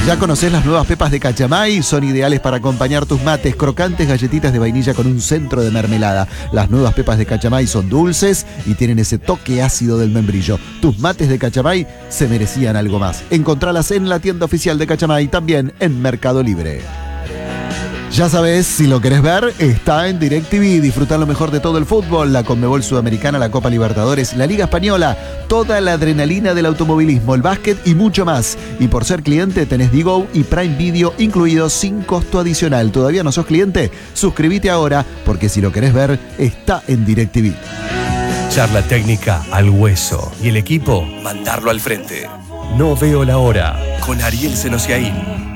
¿Ya conocés las nuevas pepas de Cachamay? Son ideales para acompañar tus mates, crocantes galletitas de vainilla con un centro de mermelada. Las nuevas pepas de Cachamay son dulces y tienen ese toque ácido del membrillo. Tus mates de Cachamay se merecían algo más. Encontralas en la tienda oficial de Cachamay, también en Mercado Libre. Ya sabes, si lo querés ver, está en DirecTV. Disfrutar lo mejor de todo el fútbol, la Conmebol Sudamericana, la Copa Libertadores, la Liga Española, toda la adrenalina del automovilismo, el básquet y mucho más. Y por ser cliente tenés Digo y Prime Video incluidos sin costo adicional. ¿Todavía no sos cliente? Suscríbete ahora, porque si lo querés ver, está en DirecTV. Charla técnica al hueso y el equipo mandarlo al frente. No veo la hora con Ariel Senosiaín.